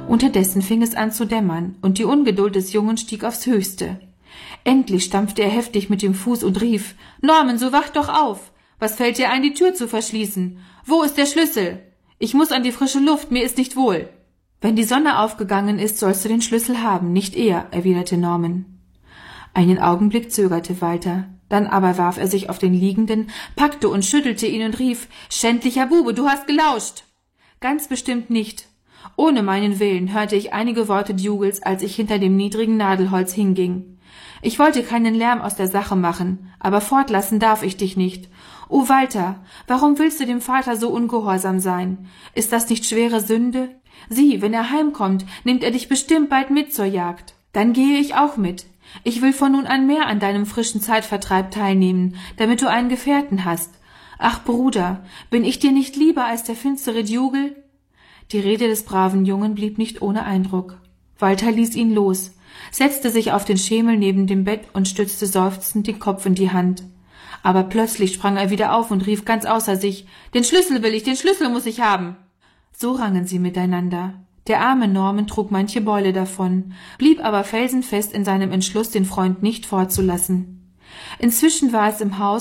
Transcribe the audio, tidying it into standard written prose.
Unterdessen fing es an zu dämmern, und die Ungeduld des Jungen stieg aufs Höchste. Endlich stampfte er heftig mit dem Fuß und rief: »Norman, so wach doch auf! Was fällt dir ein, die Tür zu verschließen? Wo ist der Schlüssel? Ich muss an die frische Luft, mir ist nicht wohl.« »Wenn die Sonne aufgegangen ist, sollst du den Schlüssel haben, nicht eher«, erwiderte Norman. Einen Augenblick zögerte Walter, dann aber warf er sich auf den Liegenden, packte und schüttelte ihn und rief: »Schändlicher Bube, du hast gelauscht!« »Ganz bestimmt nicht. Ohne meinen Willen hörte ich einige Worte Dougal's, als ich hinter dem niedrigen Nadelholz hinging. Ich wollte keinen Lärm aus der Sache machen, aber fortlassen darf ich dich nicht. O Walter, warum willst du dem Vater so ungehorsam sein? Ist das nicht schwere Sünde? Sieh, wenn er heimkommt, nimmt er dich bestimmt bald mit zur Jagd. Dann gehe ich auch mit. Ich will von nun an mehr an deinem frischen Zeitvertreib teilnehmen, damit du einen Gefährten hast. Ach, Bruder, bin ich dir nicht lieber als der finstere Dougal?« Die Rede des braven Jungen blieb nicht ohne Eindruck. Walter ließ ihn los, setzte sich auf den Schemel neben dem Bett und stützte seufzend den Kopf in die Hand. Aber plötzlich sprang er wieder auf und rief ganz außer sich: »Den Schlüssel will ich, den Schlüssel muss ich haben!« So rangen sie miteinander. Der arme Norman trug manche Beule davon, blieb aber felsenfest in seinem Entschluss, den Freund nicht fortzulassen. Inzwischen war es im Haus